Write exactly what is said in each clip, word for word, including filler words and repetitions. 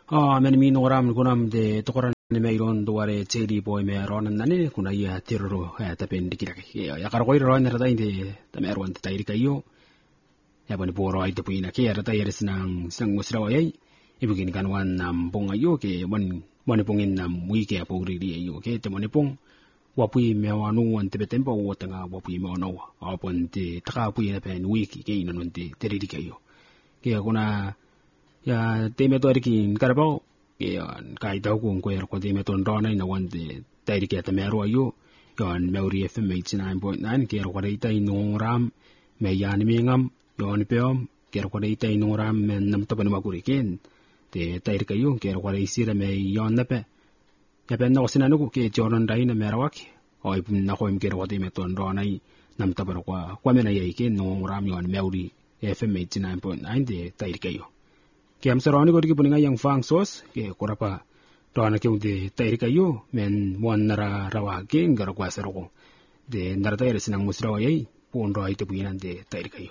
Ah, men mi noram gunam de tokoran ne meiron duare chedi boy me ronan nani kuna ia tirro tapen dikira ya kar koir ron rada inde tamerwan tairi kayo ya bani boro ai tepuina ke rada ya senang senang musra wayai ibugin kan wan nam pong ayo ke ban ban pongin nam wi ke apuri di ayo ke te mone pong wapui me wanu wan te betempo wotanga wapui me no apon te taka pui na pen wiki ke ina non te teri di kayo ke kuna ya teme to arikin karabao ke kai tau ko ko er ko teme ton rona ina wan te teri ke te mero ayo yon meuri F M eighty-nine point nine ke ro dei tai no ram me yan mi ngam yon peom ke ro dei tai no ram men nam to ban makuri ken te teri kayo ke ro dei sira me yon na pe ya ben no sinanu ke joron dai na merawak oi pun na ko im ke ro teme ton rona i nam to ban kwa kwa me na ye ke no ram yon meuri F M eighty-nine point nine te teri kayo ke am saroni ko ki puninga yang fang sos ke korapa dona ke ude tairi kayo men mon nara rawa ke ngara kwa saroko de nara tairi sinang musra wayai pon ro ai te puinan de tairi kayo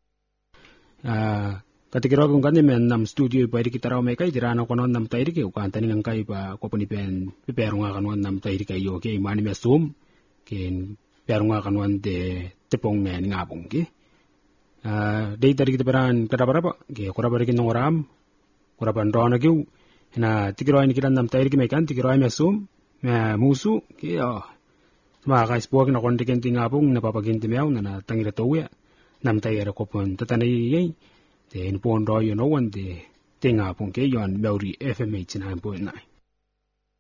ah katikira ko ngane men nam studio pa ri kitara me kai dirana konon nam tairi ke ukan tani ngai pa ko puni pen piperunga kanwan nam tairi kayo ke mani me sum ke perunga kanwan de tepong men ngabong ke ah dei tari kita peran kada berapa ke korapa ri kinongram korapan rona kiu na tikiro ini kiran nam tairi ki mekan tikiro ai mesum me musu ki oh ma ga spok na kon diken tinga pung na papakin timeu na tangira towe nam tairi ko pon tatani ye te in pon ro yo no wan de tinga pung ke yon meuri F M eighty-nine point nine